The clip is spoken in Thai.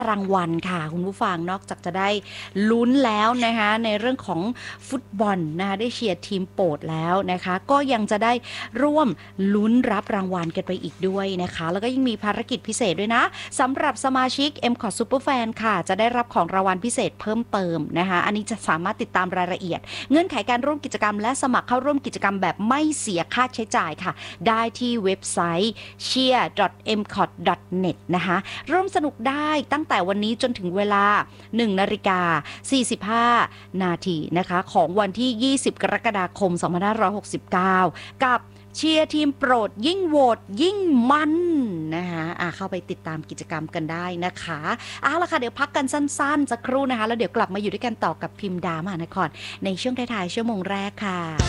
รางวัลค่ะคุณผู้ฟังนอกจากจะได้ลุ้นแล้วนะคะในเรื่องของฟุตบอลนะคะได้เชียร์ทีมโปรดแล้วนะคะก็ยังจะได้ร่วมลุ้นรับรางวัลกันไปอีกด้วยนะคะแล้วก็ยังมีภารกิจพิเศษด้วยนะสำหรับสมาชิก MCOT Superfan ค่ะจะได้รับของรางวัลพิเศษเพิ่มเติมนะคะอันนี้จะสามารถติดตามรายละเอียดเงื่อนไขการร่วมกิจกรรมและสมัครเข้าร่วมกิจกรรมแบบไม่เสียค่าใช้จ่ายค่ะได้ที่เว็บไซต์ cheer.mcot.net นะคะร่วมสนุกได้ตั้งแต่วันนี้จนถึงเวลา 1:45 นาทีนะคะของวันที่ 20 กรกฎาคม 2569 กับเชียร์ทีมโปรดยิ่งโหวตยิ่งมันนะคะเข้าไปติดตามกิจกรรมกันได้นะคะเอาล่ะค่ะเดี๋ยวพักกันสั้นๆสักครู่นะคะแล้วเดี๋ยวกลับมาอยู่ด้วยกันต่อกับพิมพ์ดามหานครในช่วงท้ายๆชั่วโมงแรกค่ะ